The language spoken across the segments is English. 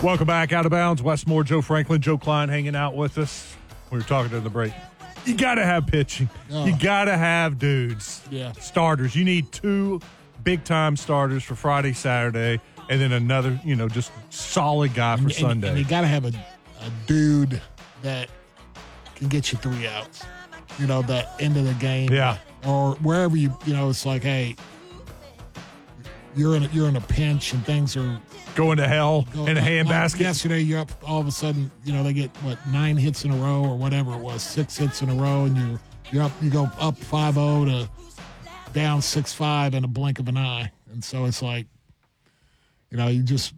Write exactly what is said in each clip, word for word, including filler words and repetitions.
Welcome back, Out of Bounds. Westmore, Joe Franklin, Joe Klein hanging out with us. We were talking during the break. You got to have pitching. Oh. You got to have dudes. Yeah. Starters. You need two big-time starters for Friday, Saturday, and then another, you know, just solid guy for and, Sunday. And, and you got to have a, a dude that can get you three outs. You know, that end of the game. Yeah. Or wherever you, you know, it's like, hey, you're in a, you're in a pinch and things are going to hell go, in a like, handbasket. Like yesterday, you're up all of a sudden, you know, they get, what, nine hits in a row or whatever it was, six hits in a row, and you're, you're up, you go up five oh to down six five in a blink of an eye. And so it's like, you know, you just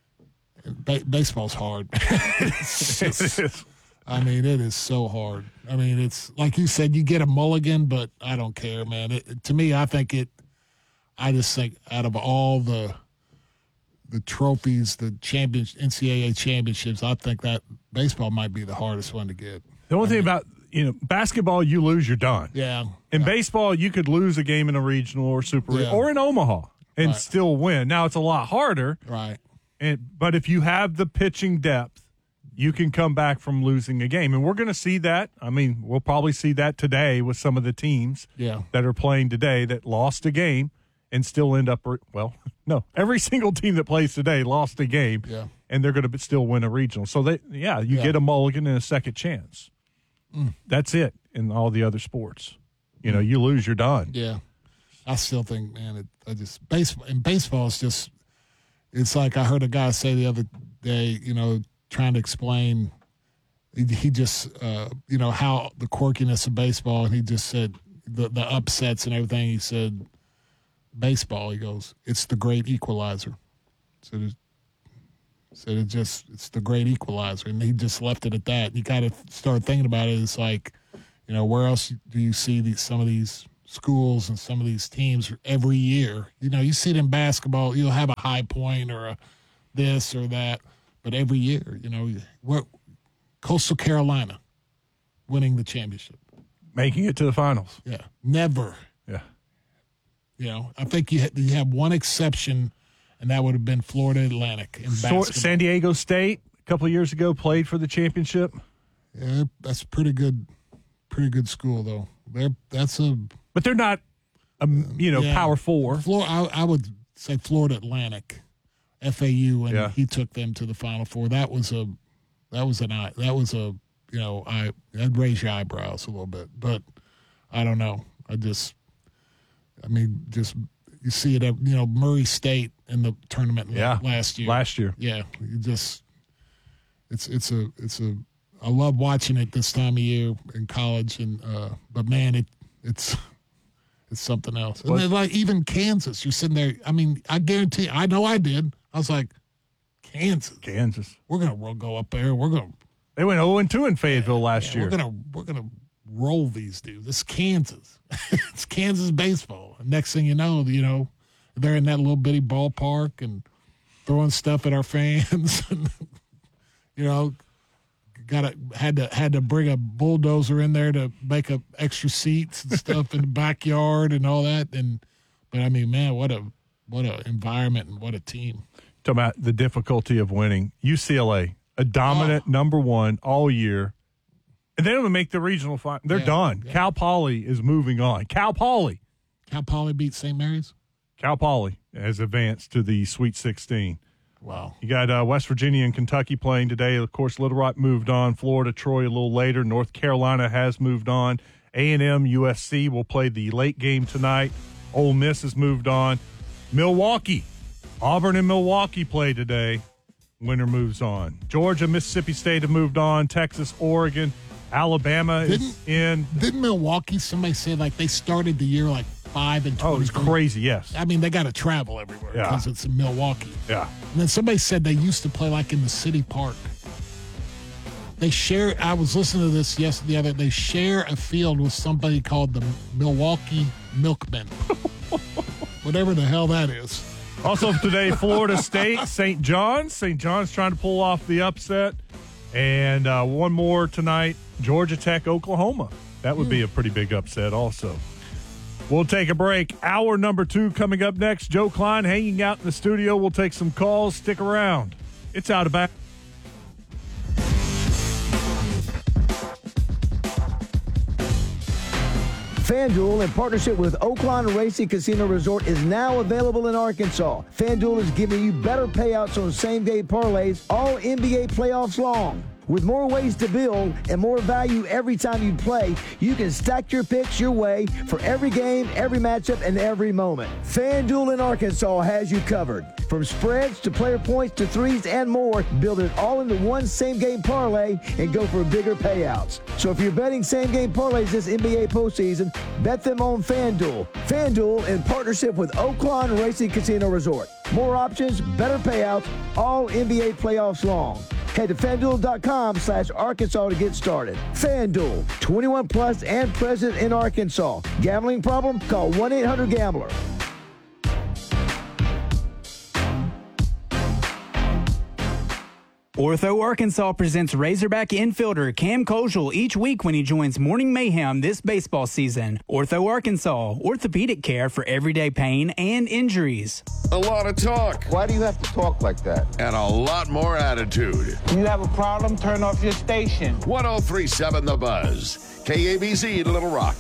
ba- – baseball's hard. It's just, I mean, it is so hard. I mean, it's like you said, you get a mulligan, but I don't care, man. It, to me, I think it – I just think out of all the the trophies, the champion, N C double A championships, I think that baseball might be the hardest one to get. The only I thing mean, about, you know, basketball, you lose, you're done. Yeah. In yeah. baseball, you could lose a game in a regional or super Yeah. or in Omaha and Right. still win. Now, it's a lot harder. Right. And, but if you have the pitching depth, you can come back from losing a game. And we're going to see that. I mean, we'll probably see that today with some of the teams Yeah. that are playing today that lost a game and still end up, well, no, every single team that plays today lost a game, Yeah. and they're going to still win a regional. So, they, yeah, you Yeah. get a mulligan and a second chance. Mm. That's it in all the other sports. You know, you lose, you're done. Yeah. I still think, man, it, I just baseball and baseball is just. It's like I heard a guy say the other day, you know, trying to explain. He, he just, uh, you know, how the quirkiness of baseball, and he just said the the upsets and everything. He said, baseball. He goes, it's the great equalizer. So, there's- so it just, it's the great equalizer, and he just left it at that. You got to start thinking about it. It's like, you know, where else do you see these some of these schools and some of these teams every year? You know, you see it in basketball. You'll have a high point or a this or that, but every year, you know, what Coastal Carolina winning the championship, Making it to the finals. yeah, never. Yeah. You know, I think you ha- you have one exception, and that would have been Florida Atlantic in basketball. So, San Diego State a couple of years ago played for the championship. Yeah, that's pretty good. Pretty good school though. They're that's a But they're not, um, you know, yeah. power four. Flor- I, I would say Florida Atlantic, F A U, and Yeah. he took them to the Final Four. That was a that was an eye. That was a you know I I'd raise your eyebrows a little bit, but I don't know. I just I mean just you see it. You know Murray State in the tournament Yeah. last year. Last year. Yeah, you just it's it's a it's a I love watching it this time of year in college, and uh, but man, it it's it's something else. And What? then, like even Kansas, you're sitting there. I mean, I guarantee. I know I did. I was like, Kansas, Kansas. we're gonna ro- go up there. We're gonna They went oh and two in Fayetteville last yeah, year. we're gonna we're gonna roll these dudes. It's Kansas. It's Kansas baseball. And next thing you know, you know, they're in that little bitty ballpark and throwing stuff at our fans. And, you know. Got to had to had to bring a bulldozer in there to make up extra seats and stuff in the backyard and all that. And but I mean, man, what a what a environment and what a team. Talking about the difficulty of winning. U C L A, a dominant Oh. number one all year. And they don't even make the regional final. They're Yeah, done. yeah. Cal Poly is moving on. Cal Poly. Cal Poly beat Saint Mary's. Cal Poly has advanced to the Sweet sixteen. Wow. You got uh, West Virginia and Kentucky playing today. Of course, Little Rock moved on. Florida, Troy a little later. North Carolina has moved on. A and M, U S C will play the late game tonight. Ole Miss has moved on. Milwaukee, Auburn and Milwaukee play today. Winner moves on. Georgia, Mississippi State have moved on. Texas, Oregon, Alabama is Didn't- in. Didn't Milwaukee? Somebody said like they started the year like five and Oh, it was twenty-three. crazy, yes. I mean, they got to travel everywhere Yeah. because it's in Milwaukee. Yeah. And then somebody said they used to play like in the city park. They share. I was listening to this yesterday. The other. They share a field with somebody called the Milwaukee Milkmen. Whatever the hell that is. Also today, Florida State, Saint John's. Saint John's trying to pull off the upset. And uh, one more tonight, Georgia Tech, Oklahoma. That would be a pretty big upset also. We'll take a break. Hour number two coming up next. Joe Klein hanging out in the studio. We'll take some calls. Stick around. It's out of bounds. FanDuel, in partnership with Oaklawn Racing Casino Resort, is now available in Arkansas. FanDuel is giving you better payouts on same-game parlays all N B A playoffs long. With more ways to build and more value every time you play, you can stack your picks your way for every game, every matchup, and every moment. FanDuel in Arkansas has you covered. From spreads to player points to threes and more, build it all into one same-game parlay and go for bigger payouts. So if you're betting same-game parlays this N B A postseason, bet them on FanDuel. FanDuel in partnership with Oaklawn Racing Casino Resort. More options, better payouts, all N B A playoffs long. Head to FanDuel.com slash Arkansas to get started. FanDuel, twenty-one plus and present in Arkansas. Gambling problem? Call one eight hundred gambler. Ortho Arkansas presents Razorback infielder Cam Kojal each week when he joins Morning Mayhem this baseball season. Ortho Arkansas, orthopedic care for everyday pain and injuries. A lot of talk. Why do you have to talk like that? And a lot more attitude. You have a problem? Turn off your station. one oh three point seven The Buzz. K A B Z Little Rock.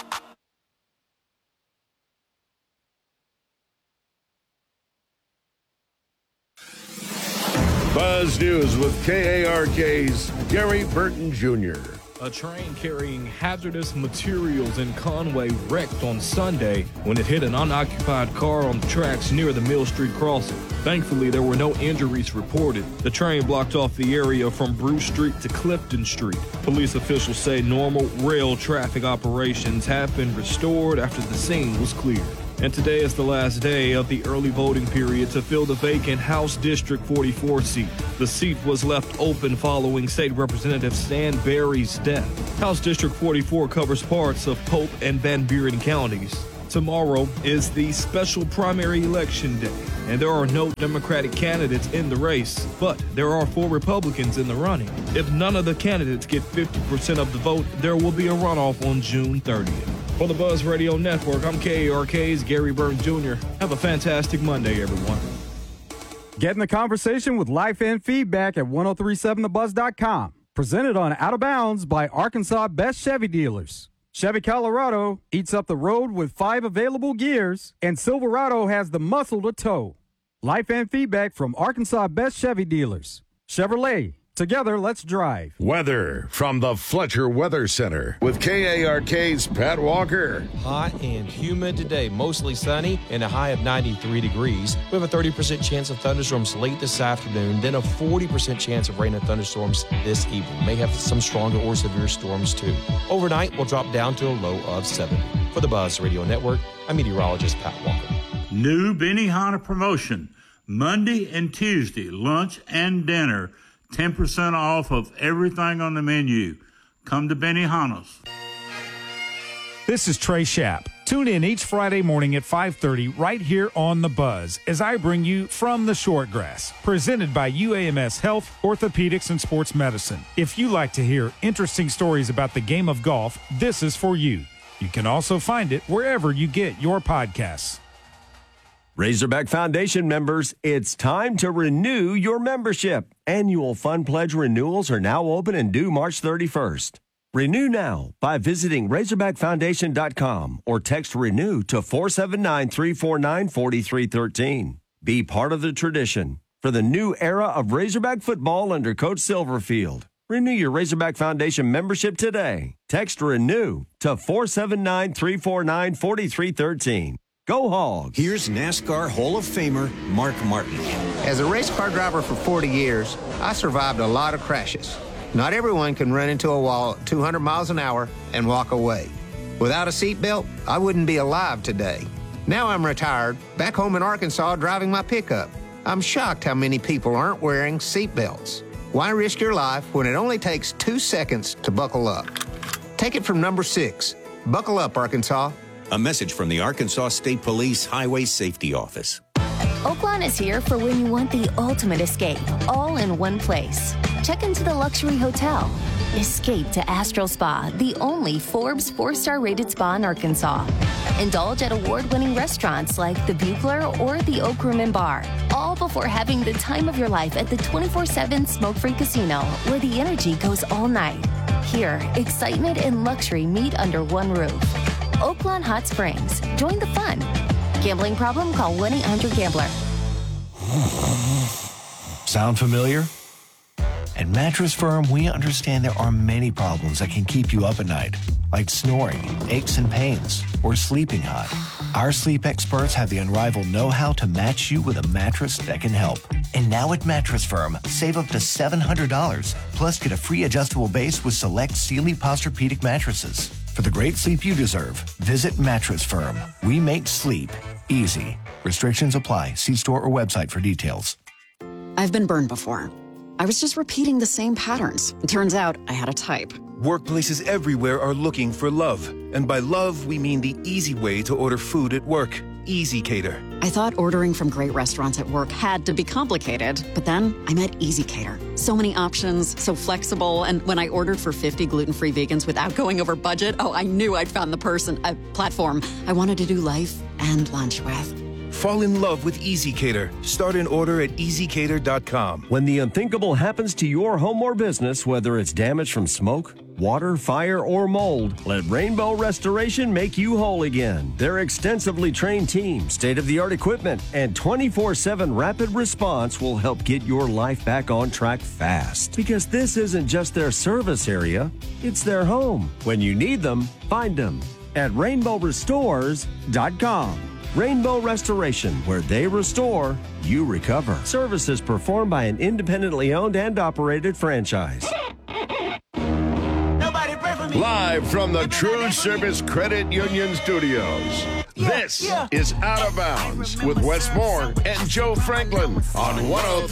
Buzz News with K A R K's Gary Burton Junior A train carrying hazardous materials in Conway wrecked on Sunday when it hit an unoccupied car on the tracks near the Mill Street crossing. Thankfully, there were no injuries reported. The train blocked off the area from Bruce Street to Clifton Street. Police officials say normal rail traffic operations have been restored after the scene was cleared. And today is the last day of the early voting period to fill the vacant House District forty-four seat. The seat was left open following State Representative Stan Berry's death. House District forty-four covers parts of Pope and Van Buren counties. Tomorrow is the special primary election day, and there are no Democratic candidates in the race, but there are four Republicans in the running. If none of the candidates get fifty percent of the vote, there will be a runoff on June thirtieth. For the Buzz Radio Network, I'm K A R K's Gary Burton Junior Have a fantastic Monday, everyone. Get in the conversation with Life and Feedback at ten thirty-seven the buzz dot com. Presented on Out of Bounds by Arkansas Best Chevy Dealers. Chevy Colorado eats up the road with five available gears, and Silverado has the muscle to tow. Life and Feedback from Arkansas Best Chevy Dealers. Chevrolet. Together, let's drive. Weather from the Fletcher Weather Center with K A R K's Pat Walker. Hot and humid today, mostly sunny and a high of ninety-three degrees. We have a thirty percent chance of thunderstorms late this afternoon, then a forty percent chance of rain and thunderstorms this evening. May have some stronger or severe storms too. Overnight, we'll drop down to a low of seventy. For the Buzz Radio Network, I'm meteorologist Pat Walker. New Benihana promotion, Monday and Tuesday, lunch and dinner. ten percent off of everything on the menu. Come to Benihana's. This is Trey Schapp. Tune in each Friday morning at five thirty right here on The Buzz as I bring you From the Shortgrass, presented by U A M S Health, Orthopedics, and Sports Medicine. If you like to hear interesting stories about the game of golf, this is for you. You can also find it wherever you get your podcasts. Razorback Foundation members, it's time to renew your membership. Annual Fund Pledge renewals are now open and due March thirty-first. Renew now by visiting razorback foundation dot com or text RENEW to four seven nine, three four nine, four three one three. Be part of the tradition for the new era of Razorback football under Coach Silverfield. Renew your Razorback Foundation membership today. Text RENEW to four seven nine, three four nine, four three one three. Go Hogs. Here's NASCAR Hall of Famer Mark Martin. As a race car driver for forty years, I survived a lot of crashes. Not everyone can run into a wall at two hundred miles an hour and walk away. Without a seatbelt, I wouldn't be alive today. Now I'm retired, back home in Arkansas driving my pickup. I'm shocked how many people aren't wearing seatbelts. Why risk your life when it only takes two seconds to buckle up? Take it from number six. Buckle up, Arkansas. A message from the Arkansas State Police Highway Safety Office. Oaklawn is here for when you want the ultimate escape, all in one place. Check into the luxury hotel. Escape to Astral Spa, the only Forbes four-star rated spa in Arkansas. Indulge at award-winning restaurants like the Bugler or the Oak Room and Bar, all before having the time of your life at the twenty-four seven smoke-free casino, where the energy goes all night. Here, excitement and luxury meet under one roof. Oaklawn Hot Springs. Join the fun. Gambling problem? Call one eight hundred gambler. Sound familiar? At Mattress Firm, we understand there are many problems that can keep you up at night, like snoring, aches and pains, or sleeping hot. Our sleep experts have the unrivaled know-how to match you with a mattress that can help. And now at Mattress Firm, save up to seven hundred dollars, plus get a free adjustable base with select Sealy Posturepedic mattresses. For the great sleep you deserve, visit Mattress Firm. We make sleep easy. Restrictions apply. See store or website for details. I've been burned before. I was just repeating the same patterns. It turns out I had a type. Workplaces everywhere are looking for love. And by love, we mean the easy way to order food at work. Easy Cater. I thought ordering from great restaurants at work had to be complicated, but then I met Easy Cater. So many options, so flexible, and when I ordered for fifty gluten-free vegans without going over budget, oh, I knew I'd found the person, a platform I wanted to do life and lunch with. Fall in love with Easy Cater. Start an order at easy cater dot com. When the unthinkable happens to your home or business, whether it's damage from smoke, water, fire, or mold, let Rainbow Restoration make you whole again. Their extensively trained team, state-of-the-art equipment, and twenty-four seven rapid response will help get your life back on track fast. Because this isn't just their service area, it's their home. When you need them, find them at rainbow restores dot com. Rainbow Restoration, where they restore, you recover. Services performed by an independently owned and operated franchise. Live from the True Service Credit Union Studios, this is Out of Bounds with Wes Moore and Joe Franklin on one oh three.